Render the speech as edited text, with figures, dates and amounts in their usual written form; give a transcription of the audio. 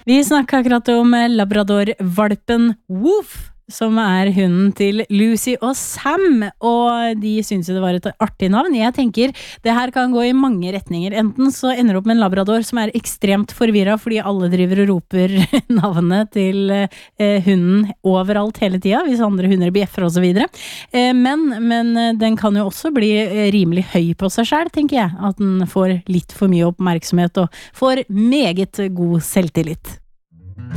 Vi snakket akkurat om Labrador-valpen Woof, som hunden til Lucy og Sam, og de synes jo det var et artig navn. Jeg tenker, det her kan gå i mange retninger. Enten så ender det opp med en labrador som ekstremt forvirret, fordi alle driver og roper navnet til hunden overalt hele tiden, hvis andre hunder bjeffer og så videre. Men den kan jo også bli rimelig høy på seg selv, tenker jeg. At den får litt for mye oppmerksomhet og får meget god selvtillit.